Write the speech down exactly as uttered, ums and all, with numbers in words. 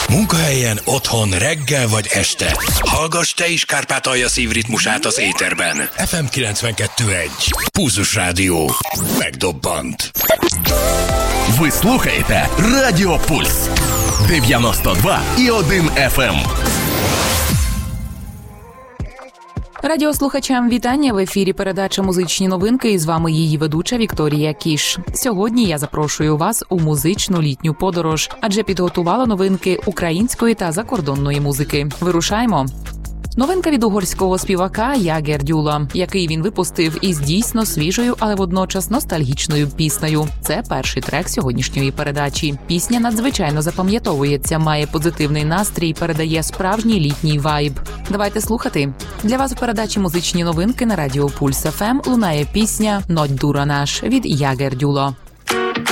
Munkahelyen, otthon, reggel vagy este. Hallgass te is Kárpátalja szívritmusát az éterben. ef em kilencvenkettő egy. Pulzus Rádió. Megdobbant. Ви слухаєте Радіо Пульс дев'яносто два і один еф ем. Радіослухачам вітання. В ефірі передача «Музичні новинки» і з вами її ведуча Вікторія Кіш. Сьогодні я запрошую вас у музичну літню подорож, адже підготувала новинки української та закордонної музики. Вирушаємо! Новинка від угорського співака Jáger Gyula, який він випустив із дійсно свіжою, але водночас ностальгічною піснею. Це перший трек сьогоднішньої передачі. Пісня надзвичайно запам'ятовується, має позитивний настрій, передає справжній літній вайб. Давайте слухати. Для вас в передачі «Музичні новинки» на Радіо Пульс еф ем лунає пісня «Нодь дура наш» від Jáger Gyula.